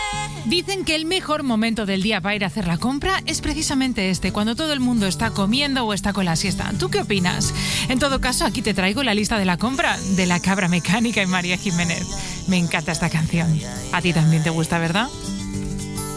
Dicen que el mejor momento del día para ir a hacer la compra es precisamente este, cuando todo el mundo está comiendo o está con la siesta. ¿Tú qué opinas? En todo caso, aquí te traigo la lista de la compra de La Cabra Mecánica y María Jiménez. Me encanta esta canción. A ti también te gusta, ¿verdad?